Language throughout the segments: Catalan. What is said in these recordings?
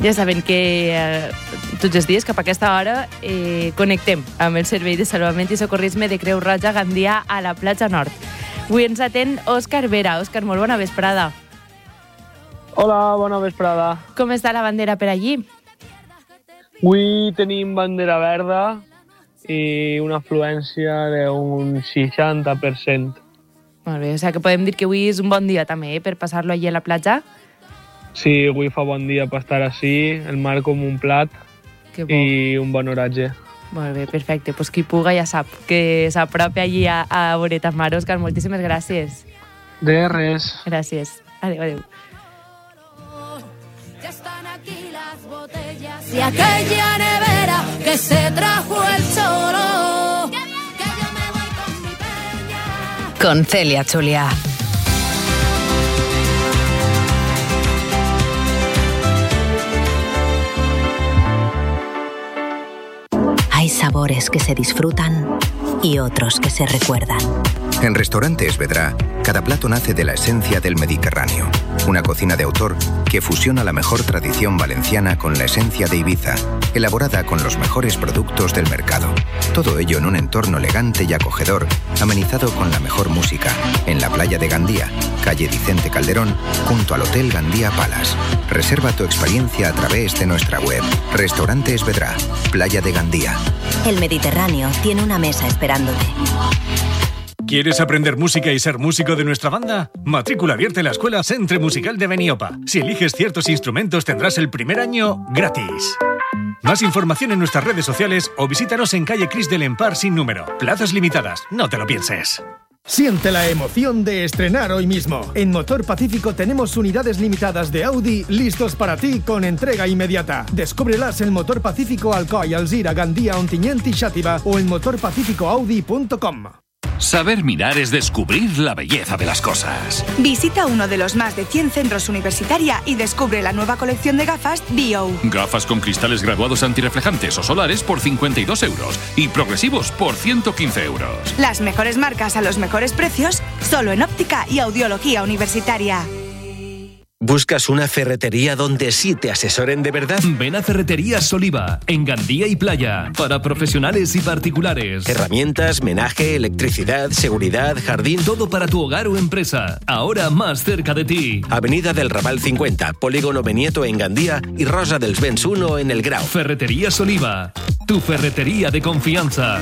Ja saben que tots els dies cap a aquesta hora connectem amb el Servei de Salvament i Socorrisme de Creu Roja Gandia a la platja Nord. Avui ens atén Òscar Vera. Òscar, molt bona vesprada. Hola, bona vesprada. Com està la bandera per allí? Avui tenim bandera verda i una afluència d'un 60%. Molt bé, o sigui que podem dir que avui és un bon dia també, per passar-lo allí a la platja? Sí, avui fa bon dia per estar així, el mar com un plat i un bon oratge. Molt bé, perfecte. Pues qui puga ja sap que s'apropi allí a Boretas Mar. Òscar, moltíssimes gràcies. De res. Gràcies. Adéu. Ya están aquí las botellas y aquella nevera que se trajo el choro. Que yo me voy con mi peña. Con Celia Chulia. Hay sabores que se disfrutan y otros que se recuerdan. En Restaurante Esvedra, cada plato nace de la esencia del Mediterráneo. Una cocina de autor que fusiona la mejor tradición valenciana con la esencia de Ibiza, elaborada con los mejores productos del mercado. Todo ello en un entorno elegante y acogedor, amenizado con la mejor música, en la playa de Gandía, calle Vicente Calderón, junto al Hotel Gandía Palace. Reserva tu experiencia a través de nuestra web. Restaurante Esvedra, Playa de Gandía. El Mediterráneo tiene una mesa esperándote. ¿Quieres aprender música y ser músico de nuestra banda? Matrícula abierta en la Escuela Centre Musical de Beniopa. Si eliges ciertos instrumentos tendrás el primer año gratis. Más información en nuestras redes sociales o visítanos en calle Cris del Empar sin número. Plazas limitadas, no te lo pienses. Siente la emoción de estrenar hoy mismo. En Motor Pacífico tenemos unidades limitadas de Audi listos para ti con entrega inmediata. Descúbrelas en Motor Pacífico Alcoy, Alzira, Gandía, Ontinyent y Xàtiva o en motorpacificoaudi.com. Saber mirar es descubrir la belleza de las cosas. Visita uno de los más de 100 centros Universitaria y descubre la nueva colección de gafas BO. Gafas con cristales graduados antirreflejantes o solares por 52 euros y progresivos por 115 euros. Las mejores marcas a los mejores precios, solo en Óptica y Audiología Universitaria. ¿Buscas una ferretería donde sí te asesoren de verdad? Ven a Ferreterías Oliva, en Gandía y Playa, para profesionales y particulares. Herramientas, menaje, electricidad, seguridad, jardín... Todo para tu hogar o empresa, ahora más cerca de ti. Avenida del Raval 50, Polígono Benieto en Gandía y Rosa dels Vents 1 en El Grau. Ferreterías Oliva, tu ferretería de confianza.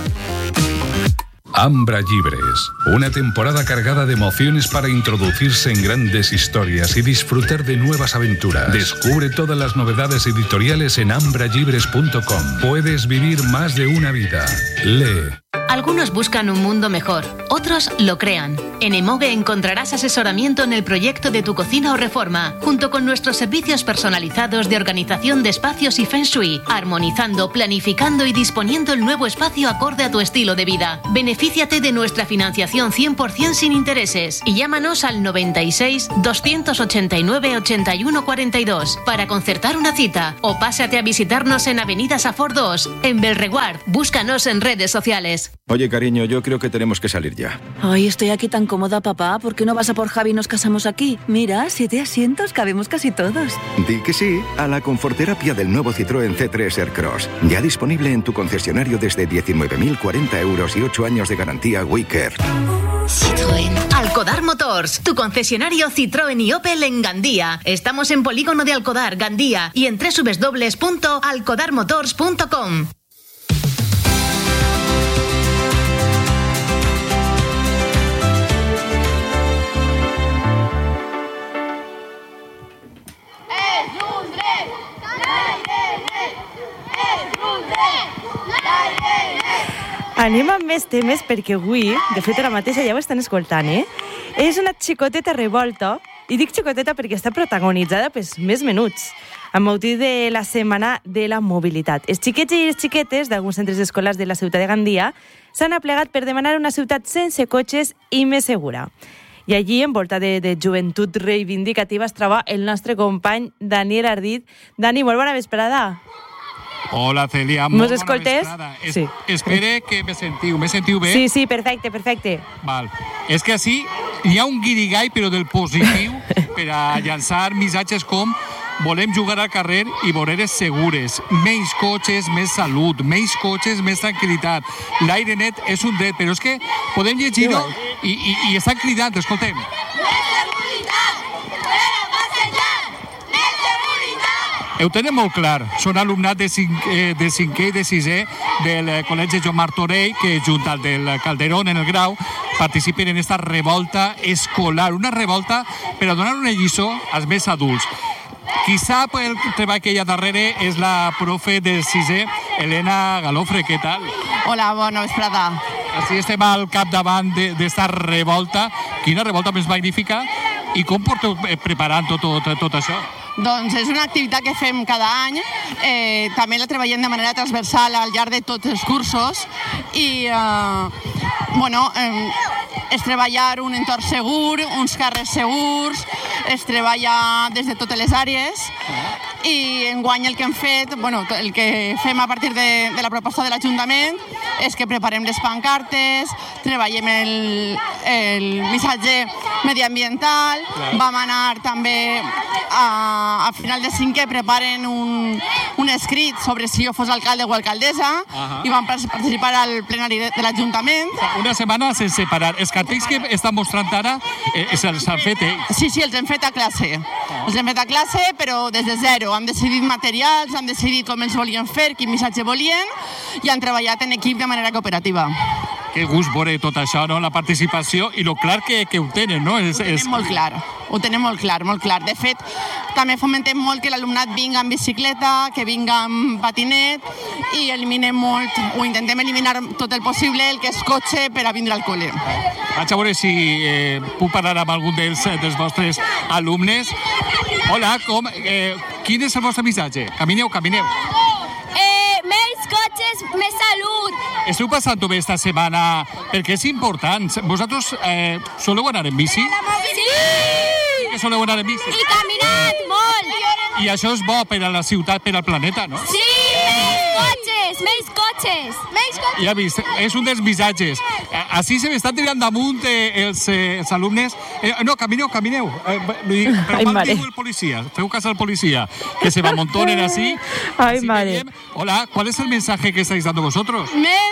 Ambra Llibres, una temporada cargada de emociones para introducirse en grandes historias y disfrutar de nuevas aventuras. Descubre todas las novedades editoriales en ambrallibres.com. Puedes vivir más de una vida. Lee. Algunos buscan un mundo mejor, otros lo crean. En Emoge encontrarás asesoramiento en el proyecto de tu cocina o reforma, junto con nuestros servicios personalizados de organización de espacios y Feng Shui, armonizando, planificando y disponiendo el nuevo espacio acorde a tu estilo de vida. Benefíciate de nuestra financiación 100% sin intereses y llámanos al 96 289 81 42 para concertar una cita o pásate a visitarnos en Avenida Safor 2, en Belreguard. Búscanos en redes sociales. Oye, cariño, yo creo que tenemos que salir ya. Ay, estoy aquí tan cómoda, papá. ¿Por qué no vas a por Javi y nos casamos aquí? Mira, 7 asientos, cabemos casi todos. Di que sí a la conforterapia del nuevo Citroën C3 Aircross. Ya disponible en tu concesionario desde 19.040 euros y 8 años de garantía WeCare. Citroën. Alcodar Motors, tu concesionario Citroën y Opel en Gandía. Estamos en Polígono de Alcodar, Gandía, y en www.alcodarmotors.com. Anem amb més temes perquè avui, de fet ara mateix ja ho estan escoltant, és una xicoteta revolta, i dic xicoteta perquè està protagonitzada pels més menuts, amb motiu de la Setmana de la Mobilitat. Els xiquets i les xiquetes d'alguns centres escolars de la ciutat de Gandia s'han aplegat per demanar una ciutat sense cotxes i més segura. I allí, envolta de joventut reivindicativa, es troba el nostre company Daniel Ardit. Dani, molt bona vesprada. Hola, Celia. Mos escoltes? Sí. Espere que me sentiu bé? Sí, perfecte. Val. És que així hi ha un guirigall, però del positiu, per a llançar missatges com volem jugar al carrer i voreres segures. Menys cotxes, més salut. Menys cotxes, més tranquil·litat. L'aire net és un dret, però és que podem llegir-ho i estan cridant, escoltem. Ho tenen molt clar. Són alumnat de 5è i de 6è del Col·legi Joan Martorell, que junt al del Calderón en el Grau participen en esta revolta escolar. Una revolta per a donar una lliçó als més adults. Qui sap el treball que hi ha darrere és la profe del 6è, Elena Galofre. Què tal? Hola, bona vesprada. Així estem al capdavant d'esta revolta. Quina revolta més magnífica. I com porteu preparant tot això? Doncs és una activitat que fem cada any, també la treballem de manera transversal al llarg de tots els cursos i és treballar un entorn segur, uns carrers segurs, es treballa des de totes les àrees i enguany el que hem fet, el que fem a partir de la proposta de l'Ajuntament és que preparem les pancartes, treballem el missatge mediambiental, vam anar també a final de 5è preparen un escrit sobre si jo fos alcalde o alcaldessa i vam participar al plenari de l'Ajuntament. Una setmana sense parar. Els cartells que estan mostrant ara se'ls han fet ells? Sí, els hem fet a classe. Els hem fet a classe, però des de zero. Han decidit materials, han decidit com els volien fer, quin missatge volien i han treballat en equip de manera cooperativa. Que gust veure tot això, no? La participació i lo clar que ho tenen, no? Ho tenem molt clar. Ho tenem molt clar, molt clar. De fet, també fomentem molt que l'alumnat vinga amb bicicleta, que vinga amb patinet i eliminem molt, o intentem eliminar tot el possible el que és cotxe per a vindre al col·le. Vaig a veure si puc parlar amb algun dels vostres alumnes. Hola, quin és el vostre missatge? Camineu. Més cotxes, més salut. Esteu passant-ho bé esta setmana perquè és important. Vosaltres soleu anar en bici? Sí! Que soleu anar en bici? I caminat molt. I això és bo per a la ciutat, per al planeta, no? Sí! Més cotxes. Ja vist, és un dels missatges. Així se m'estan tirant damunt els alumnes. No, camineu. Però mal diu el policia. Feu cas al policia, que se m'amontonen així. Ai, mare. Hola, ¿cuál es el mensaje que estáis dando vosotros?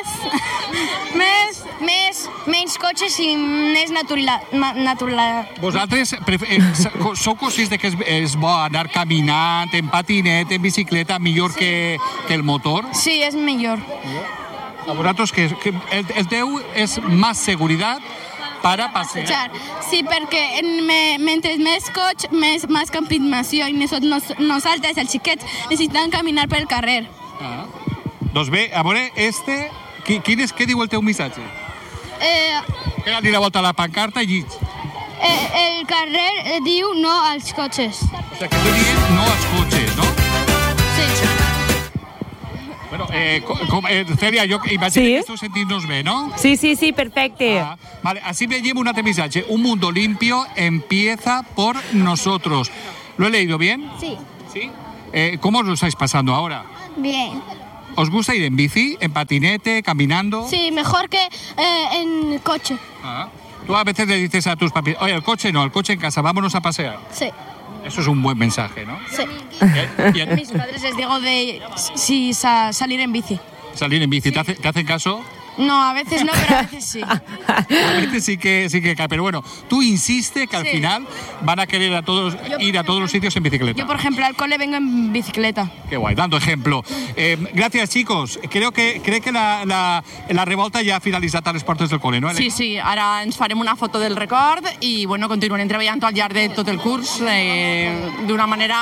Menys cotxes i més natural. Vosaltres sou conscients de que és bo anar caminant, en patinet, en bicicleta, millor que el motor? Sí, és millor. A vosaltres que el teu és més seguretat para pasear. Sí, perquè mentre més cotxe, més caminació i nosaltres, els xiquets, necessitem caminar pel carrer. Doncs bé, a veure, què diu el teu missatge? Pega-li la volta a la pancarta i llig. El carrer diu no als cotxes. O sigui, que tu diguem no als cotxes, no? Sí. Bueno, Cèlia, jo imagino que esteu sentint-nos bé, no? Sí, perfecte. Vale, así veiem un altre missatge. Un mundo limpio empieza por nosotros. ¿Lo he leído bien? Sí. ¿Sí? ¿Cómo os lo estáis pasando ahora? Bien. ¿Os gusta ir en bici, en patinete, caminando? Sí, mejor que en coche. Tú a veces le dices a tus papis, oye, el coche no, el coche en casa, vámonos a pasear. Sí. Eso es un buen mensaje, ¿no? Sí. A mis padres les digo de salir en bici. Salir en bici, ¿te hacen caso? No, a veces no, pero a veces sí. A veces sí que cae. Pero bueno, tú insiste que al final van a querer ir a todos los sitios en bicicleta. Yo, por ejemplo, al cole vengo en bicicleta. Qué guay, dando ejemplo. Gracias, chicos. Crec que la revolta ja ha finalitzat a les portes del cole, no? Sí, ara ens farem una foto del record i, continuarem treballant al llarg de tot el curs d'una manera